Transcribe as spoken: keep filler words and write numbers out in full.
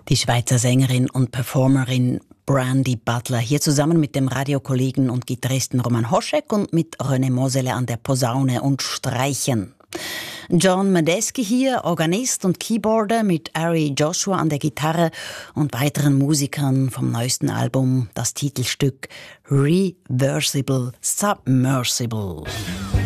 Die Schweizer Sängerin und Performerin Brandy Butler, hier zusammen mit dem Radiokollegen und Gitarristen Roman Hoschek und mit René Mosele an der Posaune und Streichen. John Medeski hier, Organist und Keyboarder mit Ari Joshua an der Gitarre und weiteren Musikern vom neuesten Album, das Titelstück Reversible Submersible.